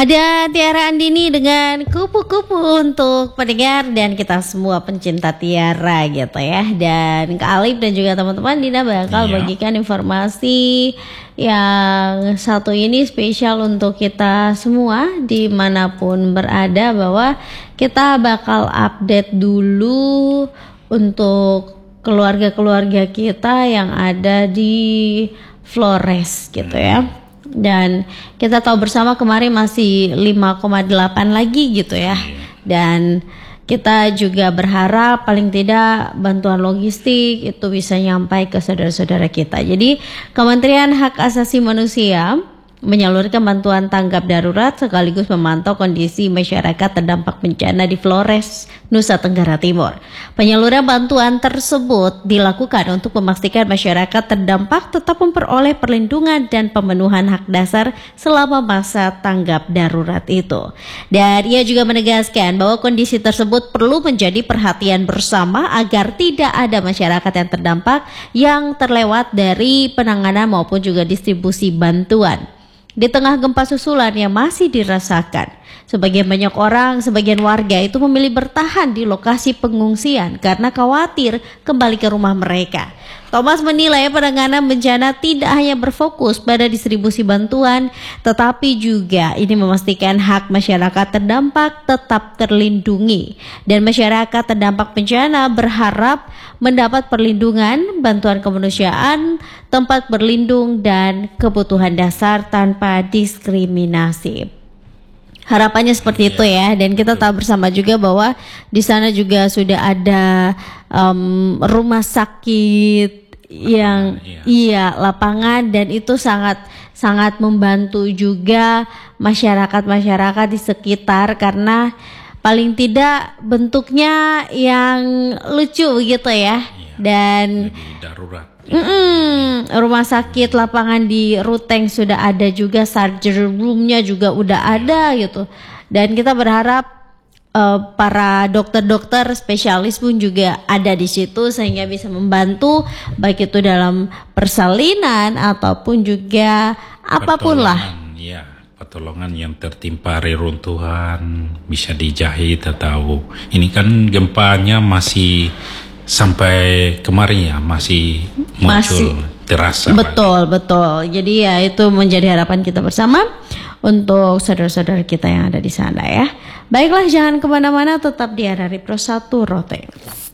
Ada Tiara Andini dengan kupu-kupu untuk pendengar dan kita semua pencinta Tiara gitu ya. Dan Kak Alif dan juga teman-teman, Dina bakal bagikan informasi yang satu ini spesial untuk kita semua dimanapun berada, bahwa kita bakal update dulu untuk keluarga-keluarga kita yang ada di Flores gitu ya. Dan kita tahu bersama kemarin masih 5,8 lagi gitu ya. Dan kita juga berharap paling tidak bantuan logistik itu bisa nyampai ke saudara-saudara kita. Jadi Kementerian Hak Asasi Manusia menyalurkan bantuan tanggap darurat sekaligus memantau kondisi masyarakat terdampak bencana di Flores, Nusa Tenggara Timur. Penyaluran bantuan tersebut dilakukan untuk memastikan masyarakat terdampak tetap memperoleh perlindungan dan pemenuhan hak dasar selama masa tanggap darurat itu. Dan ia juga menegaskan bahwa kondisi tersebut perlu menjadi perhatian bersama agar tidak ada masyarakat yang terdampak yang terlewat dari penanganan maupun juga distribusi bantuan. Di tengah gempa susulan yang masih dirasakan, sebagian warga itu memilih bertahan di lokasi pengungsian karena khawatir kembali ke rumah mereka. Thomas menilai penanganan bencana tidak hanya berfokus pada distribusi bantuan, tetapi juga ini memastikan hak masyarakat terdampak tetap terlindungi. Dan masyarakat terdampak bencana berharap mendapat perlindungan, bantuan kemanusiaan, tempat berlindung, dan kebutuhan dasar tanpa diskriminasi. Harapannya seperti itu ya. Dan kita tahu bersama juga bahwa di sana juga sudah ada rumah sakit yang lapangan, dan itu sangat membantu juga masyarakat di sekitar, karena paling tidak bentuknya yang lucu gitu ya. Dan darurat. Rumah sakit lapangan di Ruteng sudah ada juga, surgery roomnya juga udah ada gitu. Dan kita berharap para dokter-dokter spesialis pun juga ada di situ sehingga bisa membantu baik itu dalam persalinan ataupun juga apapun lah. Pertolongan yang tertimpa reruntuhan bisa dijahit, atau ini kan gempanya masih sampai kemarin ya masih muncul terasa. Betul. Jadi ya itu menjadi harapan kita bersama untuk saudara-saudara kita yang ada di sana ya. Baiklah, jangan kemana-mana, tetap di RRI Pro 1 Rote.